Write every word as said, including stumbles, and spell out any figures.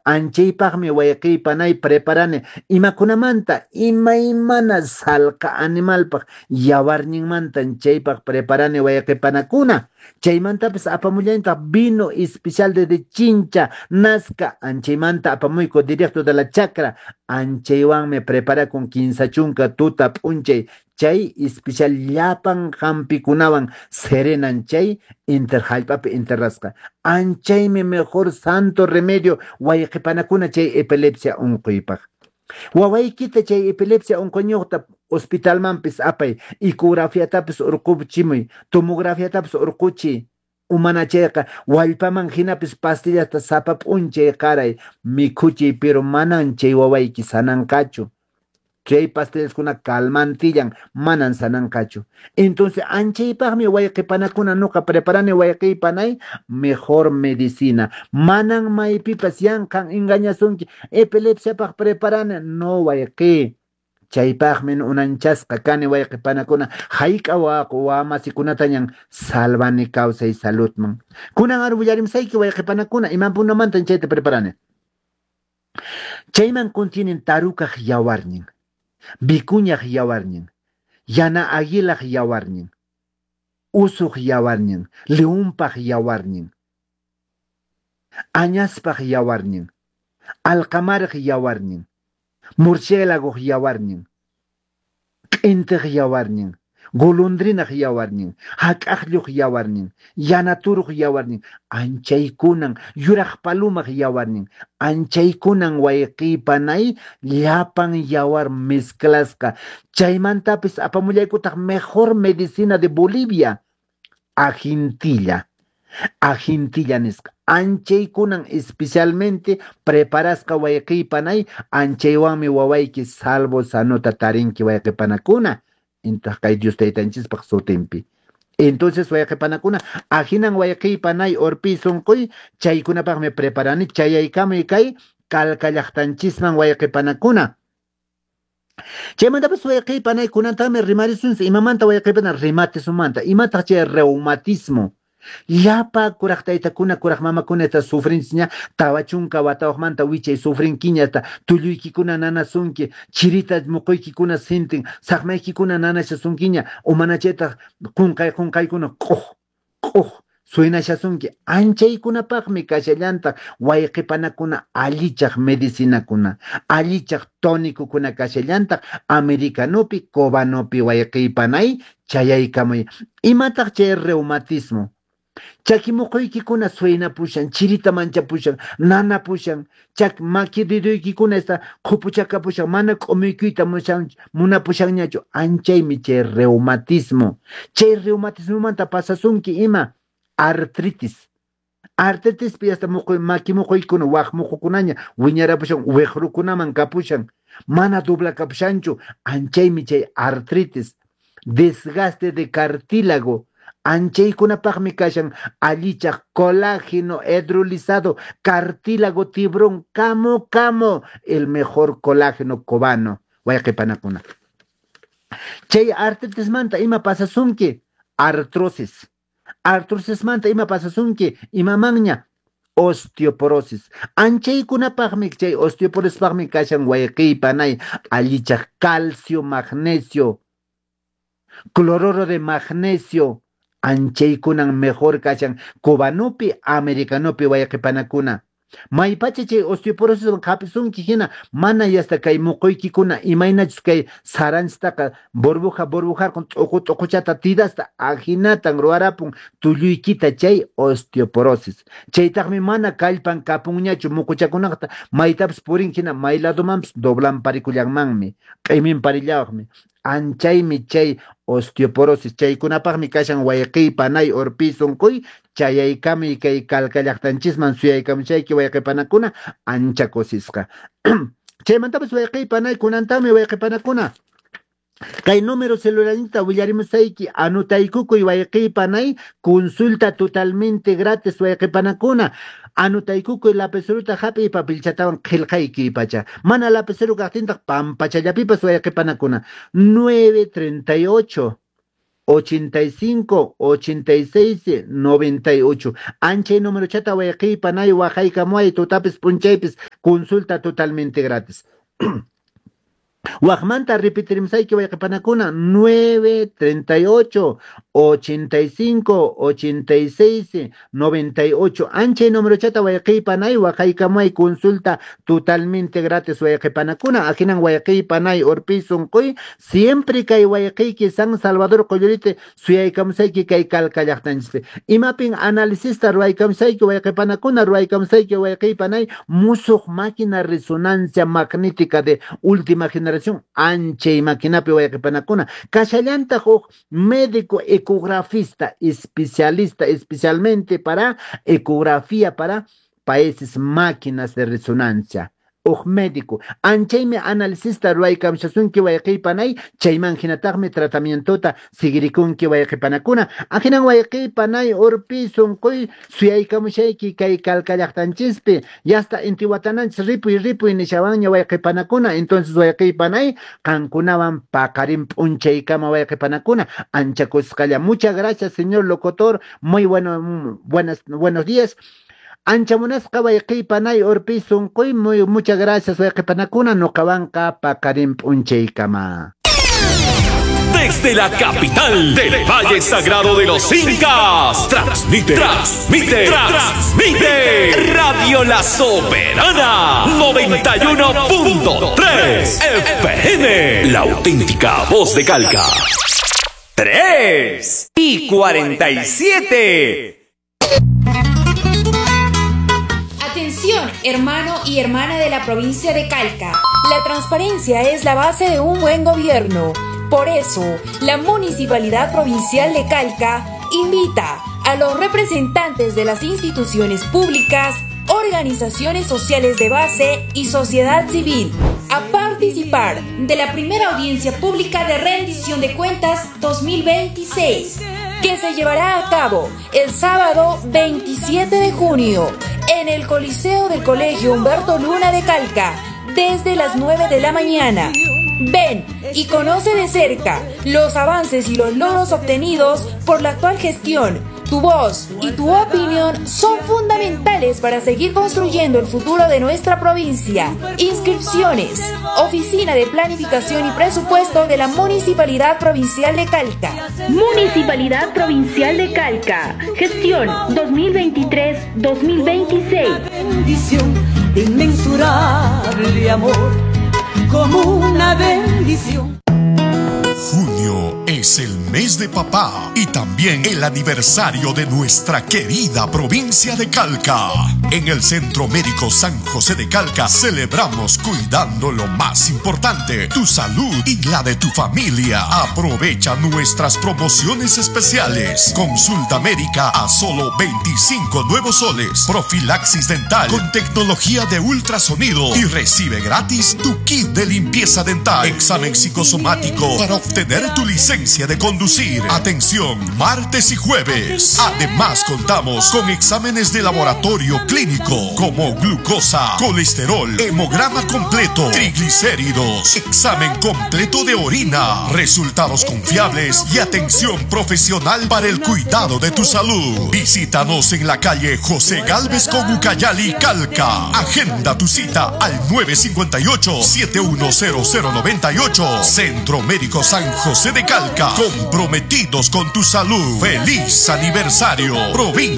anchaypaqmi wayqiypanay preparane imakunamanta imaymana salqa animalpaq yawarninmanta chaypaq preparane wayqipanakuna chaymantapis apamullaynta vino especial de Chincha Nazca anchaymanta apamuyku directo de la chacra anchaywanmi prepara con quinsa chunka tuta p'unchay chay especial llapan hampikunawan serenan chay inter hallp'api enterrasqa anchaymi mejor santo remedio wayqipanakuna chay epilepsia unquypaq wawaykita chay epilepsia unquñuqta hospitalmanpis apay ecografíatapis urquchimuy tomografiatapis urquchiy umanachayqa wallpaman hinapis pastillata sapa p'unchay qaray mikhuchiy pero manan chay wawayki sananqachu chay pastillas calmantillan manan sananqachu entonces anchaypaqmi wayqipanakuna nuqa preparane wayqiypanay mejor medicina manan maypipas yanqan engañasunki epilepsiapaq preparane no wayqi chaypaqmi unanchasqa kani wayqipanakuna hayk'a waqu wamasikunatañan salvani kawsay saludman kunan arbullarimsayki wayqipanakuna imanpunamantan chayta preparane chayman contienen tarukaq yawarnin Vicuñaq yawarnin, yana aguilaq yawarnin, usuq yawarnin, leunpaq yawarnin, añaspaq yawarnin, alqamaraq yawarnin, murciélago yawarnin, q'intiq yawarnin, golondrinaq yawarnin, hak'aqlluq yawarnin, yanaturuq yawarnin, anchaykunan, yuraq palumaq yawarnin, anchaykunan wayqipanay llapan yawar mezclasqa. Chaymantapis apamullaykutaq mejor medicina de Bolivia, ajintilla. Ajintilla nisqa. Anchaykunan especialmente preparasqa wayqipanay, anchaywanmi wawayki salvo sanota tarinki wayqipanakuna. Entonces, kay Dios taytanchispaq sutinpi. Entonces, wayqipanakuna, ajinan wayqipanay orpi sunquy, chaykunapaqmi preparani, chayaykamay kay kalkallaqtanchisman wayqipanakuna. Chaymantapis wayqipanay kunantami rimarisunsi, imamanta wayqipanay rimatisumanta, imataq chay reumatismo. Llapa kuraqtaytakuna kuraq mamakunata sufrinsiña tawachunka watawaqmanta wichay sufrinkiñata tulluykikuna nanasunki chirita muquykikuna sintin saqmaykikuna nanashasunkiña umanachayta qunqay qunqaykuna quj quj suynashasunki anchaykunapaqmi kashallanta wayqipanakuna allichaq medicinakuna allichaq tonicukuna kashallanta americanopi cubanopi wayqipanay chayaykamuy imataq chay reumatismo chaki muquykikuna suena pushan, chirita mancha pushan, nana pushan, chak maki diduykikuna esta qupuchaka pushan, mana q'umiykuyta mushan, muna pushan ñachu, anchaymi chay reumatismo. Chay reumatismo manta pasasunki ima artritis. Artritis pi hasta muqu, maki muquykuna, waq muqukunaña, wiñara pushan, weqrukunaman kapushan, mana dobla kapushanchu, anchaymi chay artritis. Desgaste de cartílago. Anchaykunapaqmi kashan allichaq colágeno hidrolizado, cartílago tiburón, camo camo, el mejor colágeno cubano. Wayqipanakuna. Chay artritis manta ima pasasunki artrosis. Artrosis manta ima pasasunki imamanña osteoporosis. Anchaykunapaqmi chay osteoporosis kashan wayqipanay allichaq calcio, magnesio, cloruro de magnesio. Anchaykunan mejor kashan cubanopi americanopi wayqipanakuna maypacha chay osteoporosis qapisunki hina mana yasta kay muquykikuna imaynachus kay saranchtaqa burbuja burbujarkun t'uqu t'uquchata tidasta ajinatan ruwarapun tulluykita chay osteoporosis chaytaqmi mana kallpan kapunñachu muquchakunaqta maytapas purin hina mayladomanpas doblan parikullanmanmi q'imin parillawaqmi anchaymi chay osteoporosis chaykunapaqmi kashan wayqipanay orpi sunquy chayaykami kay kalkallaqtanchisman suyaykamuchayki wayqipanakuna ancha kusisqa chaymantapas wayqipanay kunantami wayqipanakuna kay número celularita willarimusayki anotaykukuy wayqipanay consulta totalmente gratis wayqipanakuna anotaykukuy lapiceruta hapi papilchatawan qillqayki pacha mana lapiceru kaqtintaq pampachallapipas wayqipanakuna nueve treinta y ocho ochenta y cinco, ochenta y seis, noventa y ocho. Anche número chata wayqi panay waqaykamuay tutapis punchaypis consulta totalmente gratis. Waqmanta repetirmsayki wayqipanakuna nueve treinta y ocho, ochenta y cinco, ochenta y seis, noventa y ocho. Anche número chata wayqipanay waqaykamuay consulta totalmente gratis wayqipanakuna. Ajinan wayqipanay urpi sunquy siempre kay wayqiyki San Salvador Collorite suyaykamsayki kay Calca llaqtanchispi. Imapin analisista ruaykamsayki wayqipanakuna ruaykamsayki wayqipanay musuq máquina resonancia magnética de última generación ancha y maquinapi wayqipanakuna kashallanta huk médico ecografista especialista especialmente para ecografía para países máquinas de resonancia. Uj médico anchaymi analisista ruaykamshasunki wayqipanay chayman hinataqmi tratamientota sigirikunki wayqipanakuna ajinan wayqipanay urpi sunquy suyaykamushayki kay Calca llaqtanchispi yasta intiwatananchis ripuy ripuy nishawanña wayqipanakuna entonces wayqipanay qankunawan paqarin p'unchaykama wayqipanakuna ancha kusqalla. Muchas gracias señor locutor, muy bueno, buenas, buenos días. Anchamunasqa wayqipanay urpi sunquy muy muchas gracias wayqipanakuna nuqawanqa paqarin p'unchaykama. Desde la capital del Valle Sagrado de los Incas, transmite, transmite, transmite Radio La Soberana noventa y uno punto tres F M, la auténtica voz de Calca. tres y cuarenta y siete. Atención, hermano y hermana de la provincia de Calca. La transparencia es la base de un buen gobierno. Por eso, la Municipalidad Provincial de Calca invita a los representantes de las instituciones públicas, organizaciones sociales de base y sociedad civil a participar de la primera audiencia pública de rendición de cuentas dos mil veintiséis, que se llevará a cabo el sábado veintisiete de junio en el Coliseo del Colegio Humberto Luna de Calca, desde las nueve de la mañana. Ven y conoce de cerca los avances y los logros obtenidos por la actual gestión. Tu voz y tu opinión son fundamentales para seguir construyendo el futuro de nuestra provincia. Inscripciones: Oficina de Planificación y Presupuesto de la Municipalidad Provincial de Calca. Municipalidad Provincial de Calca. Gestión dos mil veintitrés dos mil veintiséis. Bendición de inmensurable amor, como una bendición. Junio es el mes de papá y también el aniversario de nuestra querida provincia de Calca. En el Centro Médico San José de Calca celebramos cuidando lo más importante, tu salud y la de tu familia. Aprovecha nuestras promociones especiales. Consulta médica a solo veinticinco nuevos soles. Profilaxis dental con tecnología de ultrasonido y recibe gratis tu kit de limpieza dental. Examen psicosomático para obtener tu licencia de conducir. Atención, martes y jueves. Además contamos con exámenes de laboratorio clínico como glucosa, colesterol, hemograma completo, triglicéridos, examen completo de orina, resultados confiables y atención profesional para el cuidado de tu salud. Visítanos en la calle José Gálvez con Ucayali, Calca. Agenda tu cita al nueve cinco ocho, siete uno cero cero nueve ocho. Centro Médico San José de Calca, comprometidos con tu salud. ¡Feliz aniversario! Provincia